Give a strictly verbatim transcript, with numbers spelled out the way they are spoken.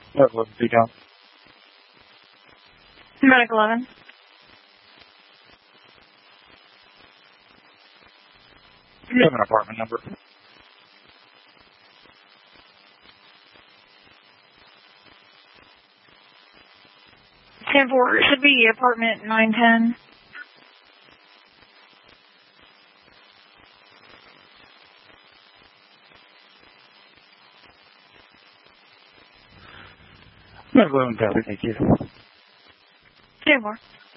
That would be down. Medic eleven. Do you have an apartment number? ten four, it should be apartment nine ten. Medic eleven, copy, thank you. ten four.